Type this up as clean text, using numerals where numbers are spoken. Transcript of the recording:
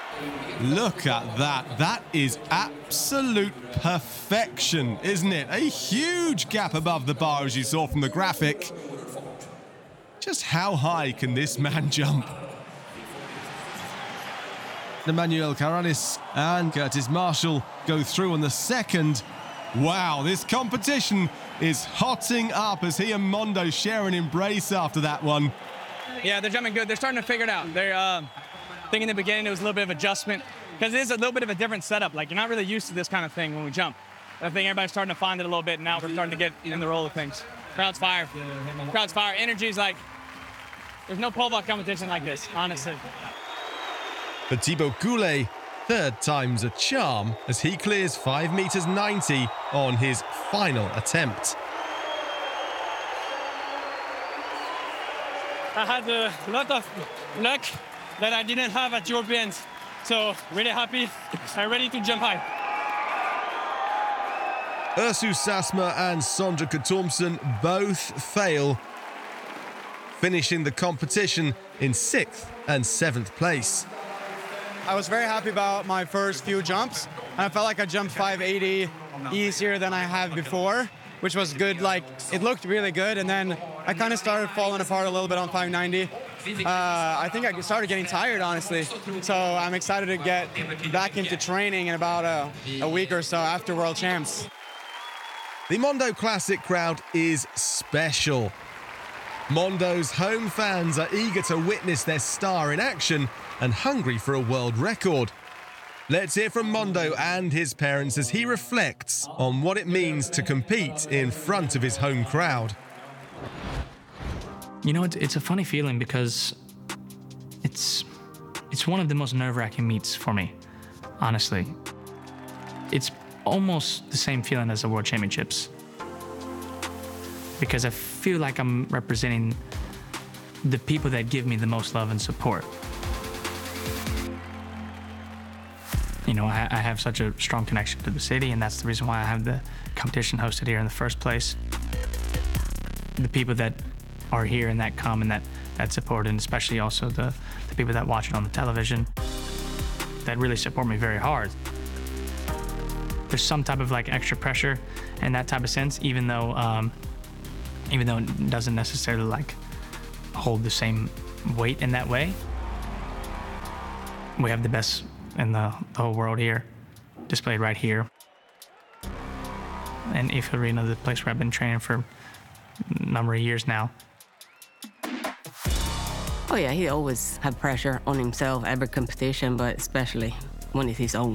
Look at that. That is absolute perfection, isn't it? A huge gap above the bar, as you saw from the graphic. Just how high can this man jump? Emmanuel Caralis and Curtis Marshall go through on the second. Wow, this competition is hotting up as he and Mondo share an embrace after that one. Yeah, they're jumping good. They're starting to figure it out. They're, I think in the beginning it was a little bit of adjustment because it is a little bit of a different setup. Like, you're not really used to this kind of thing when we jump. I think everybody's starting to find it a little bit, and now we're starting to get in the roll of things. Crowd's fire. Crowd's fire. Energy's like, there's no pole vault competition like this, honestly. For Thibaut Goulet, third time's a charm as he clears 5 meters 90 on his final attempt. I had a lot of luck that I didn't have at Europeans. So really happy and ready to jump high. Ursu Sasma and Sondre Thompson both fail, finishing the competition in 6th and 7th place. I was very happy about my first few jumps, and I felt like I jumped 580 easier than I have before, which was good. Like, it looked really good, and then I kind of started falling apart a little bit on 590. I think I started getting tired, honestly. So I'm excited to get back into training in about a week or so after World Champs. The Mondo Classic crowd is special. Mondo's home fans are eager to witness their star in action and hungry for a world record. Let's hear from Mondo and his parents as he reflects on what it means to compete in front of his home crowd. You know, it's a funny feeling because it's one of the most nerve-wracking meets for me, honestly. It's almost the same feeling as the World Championships because I feel like I'm representing the people that give me the most love and support. You know, I have such a strong connection to the city, and that's the reason why I have the competition hosted here in the first place. The people that are here and that come and that support, and especially also the people that watch it on the television, that really support me very hard. There's some type of like extra pressure in that type of sense, even though it doesn't necessarily like hold the same weight in that way. We have the best in the whole world here, displayed right here. And IF Arena, the place where I've been training for a number of years now. Oh yeah, he always have pressure on himself, every competition, but especially when it's his own.